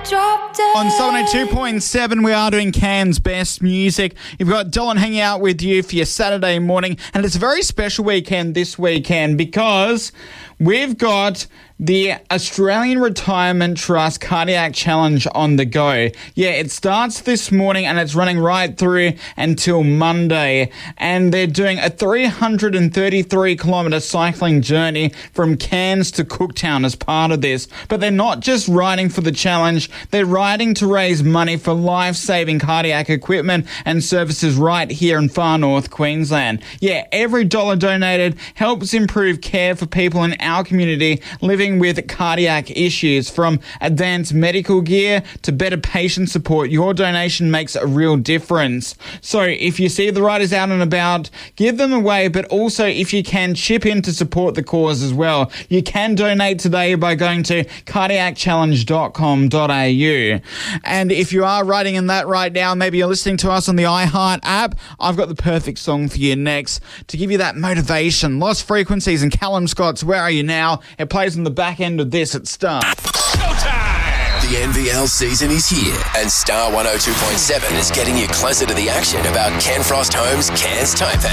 On 72.7, we are doing Can's Best Music. You've got Dylan hanging out with you for your Saturday morning, and it's a very special weekend this weekend because we've got the Australian Retirement Trust Cardiac Challenge on the go. Yeah, it starts this morning and it's running right through until Monday. And they're doing a 333-kilometre cycling journey from Cairns to Cooktown as part of this. But they're not just riding for the challenge, they're riding to raise money for life-saving cardiac equipment and services right here in far north Queensland. Yeah, every dollar donated helps improve care for people in our community living with cardiac issues. From advanced medical gear to better patient support, your donation makes a real difference. So if you see the riders out and about, give them away, but also if you can, chip in to support the cause as well. You can donate today by going to cardiacchallenge.com.au. And if you are riding in that right now, maybe you're listening to us on the iHeart app, I've got the perfect song for you next to give you that motivation. Lost Frequencies and Callum Scott's Where Are You Now? It plays on the back end of this at Star. Showtime! The NVL season is here, and Star 102.7 is getting you closer to the action about Ken Frost Homes' Cairns Taipan.